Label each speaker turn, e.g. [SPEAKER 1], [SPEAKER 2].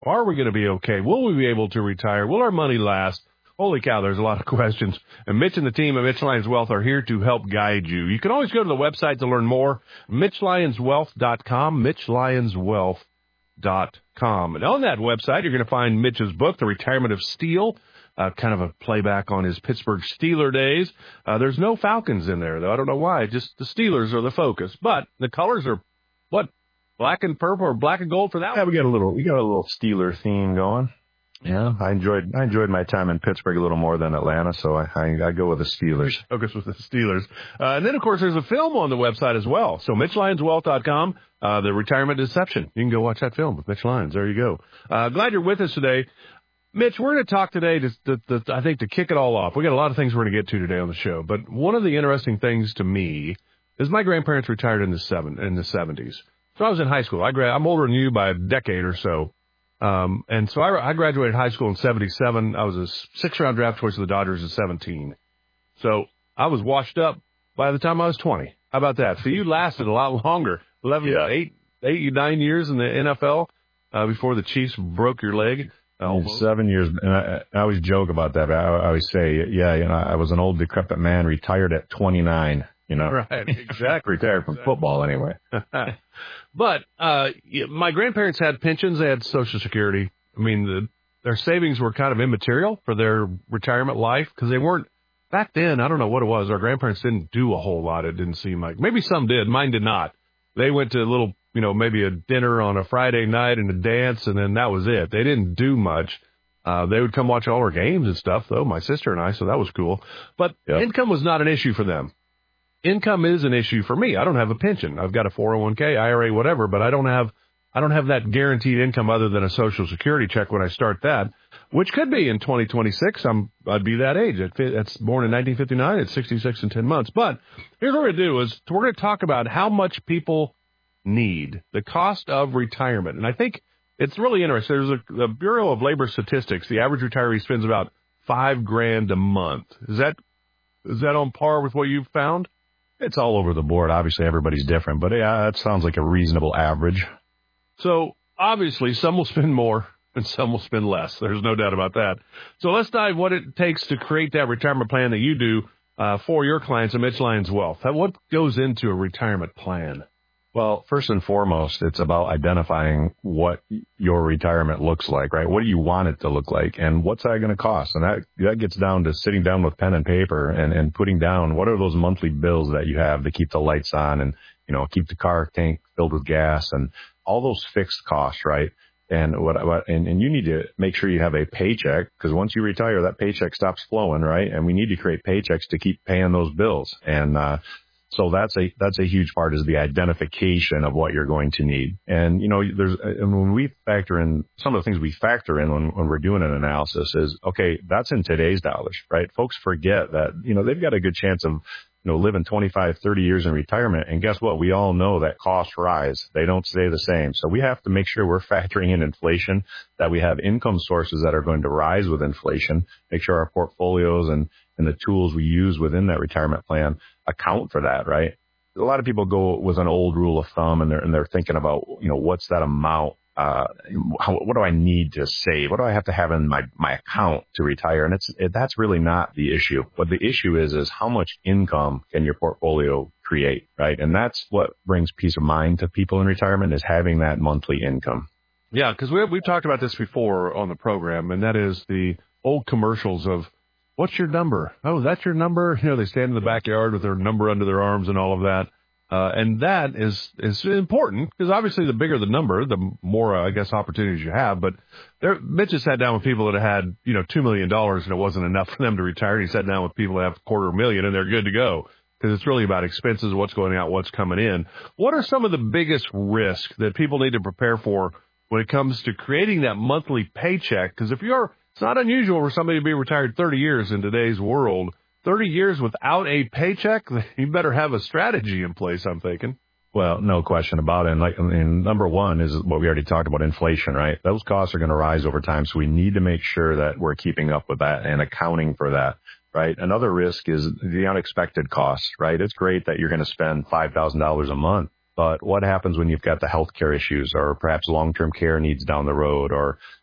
[SPEAKER 1] Are we going to be okay? Will we be able to retire? Will our money last? Holy cow, there's a lot of questions. And Mitch and the team at Mitch Lyons Wealth are here to help guide you. You can always go to the website to learn more, MitchLyonsWealth.com, MitchLyonsWealth.com. And on that website, you're going to find Mitch's book, The Retirement of Steel, kind of a playback on his Pittsburgh Steeler days. There's no Falcons in there, though. I don't know why. Just the Steelers are the focus. But the colors are, what, black and purple or black and gold for that one?
[SPEAKER 2] Yeah, we got a little Steeler theme going. Yeah, I enjoyed my time in Pittsburgh a little more than Atlanta, so I go with the Steelers.
[SPEAKER 1] Focus with the Steelers. And then, of course, there's a film on the website as well. So MitchLyonsWealth.com, The Retirement Deception. You can go watch that film with Mitch Lyons. There you go. Glad you're with us today. Mitch, we're going to talk today, I think, to kick it all off. We got a lot of things we're going to get to today on the show, but one of the interesting things to me is my grandparents retired in the 70s. So I was in high school. I'm older than you by a decade or so. And so I graduated high school in 77. I was a 6th-round draft choice of the Dodgers at 17. So I was washed up by the time I was 20. How about that? So you lasted a lot longer, 9 years in the NFL before the Chiefs broke your leg.
[SPEAKER 2] 7 years. And I always joke about that. But I always say, I was an old decrepit man, retired at 29.
[SPEAKER 1] Right, exactly.
[SPEAKER 2] Retired from football anyway.
[SPEAKER 1] But my grandparents had pensions. They had Social Security. I mean, their savings were kind of immaterial for their retirement life because they weren't, back then, I don't know what it was. Our grandparents didn't do a whole lot. It didn't seem like. Maybe some did. Mine did not. They went to a little, maybe a dinner on a Friday night and a dance, and then that was it. They didn't do much. They would come watch all our games and stuff, though, my sister and I, so that was cool. But Income was not an issue for them. Income is an issue for me. I don't have a pension. I've got a 401k, IRA, whatever, but I don't have that guaranteed income other than a Social Security check when I start that, which could be in 2026. I'd be that age. That's born in 1959. It's 66 and 10 months. But here's what we're going to do is we're going to talk about how much people need, the cost of retirement. And I think it's really interesting. There's the Bureau of Labor Statistics. The average retiree spends about $5,000 a month. Is that on par with what you've found?
[SPEAKER 2] It's all over the board. Obviously, everybody's different, but yeah, it sounds like a reasonable average.
[SPEAKER 1] So obviously, some will spend more and some will spend less. There's no doubt about that. So let's dive what it takes to create that retirement plan that you do for your clients at Mitch Lyons Wealth. What goes into a retirement plan?
[SPEAKER 2] Well, first and foremost, it's about identifying what your retirement looks like, right? What do you want it to look like, and what's that going to cost? And that gets down to sitting down with pen and paper and putting down what are those monthly bills that you have to keep the lights on and, keep the car tank filled with gas and all those fixed costs, right? And and you need to make sure you have a paycheck, because once you retire, that paycheck stops flowing, right? And we need to create paychecks to keep paying those bills. And, so that's a huge part, is the identification of what you're going to need. And, when we factor in some of the things we factor in when we're doing an analysis is, okay, that's in today's dollars, right? Folks forget that, they've got a good chance of, living 25, 30 years in retirement. And guess what? We all know that costs rise. They don't stay the same. So we have to make sure we're factoring in inflation, that we have income sources that are going to rise with inflation, make sure our portfolios and the tools we use within that retirement plan account for that, right? A lot of people go with an old rule of thumb and they're thinking about, what's that amount? What do I need to save? What do I have to have in my account to retire? And that's really not the issue. What the issue is how much income can your portfolio create, right? And that's what brings peace of mind to people in retirement, is having that monthly income.
[SPEAKER 1] Yeah, because we've talked about this before on the program, and that is the old commercials of, what's your number? Oh, that's your number? They stand in the backyard with their number under their arms and all of that. And that is important, because obviously the bigger the number, the more, I guess, opportunities you have. But Mitch has sat down with people that had, $2 million and it wasn't enough for them to retire. He sat down with people that have $250,000 and they're good to go, because it's really about expenses, what's going out, what's coming in. What are some of the biggest risks that people need to prepare for when it comes to creating that monthly paycheck? Because it's not unusual for somebody to be retired 30 years in today's world. 30 years without a paycheck, you better have a strategy in place, I'm thinking.
[SPEAKER 2] Well, no question about it. And number one is what we already talked about, inflation, right? Those costs are going to rise over time. So we need to make sure that we're keeping up with that and accounting for that, right? Another risk is the unexpected costs, right? It's great that you're going to spend $5,000 a month But what happens when you've got the healthcare issues or perhaps long-term care needs down the road or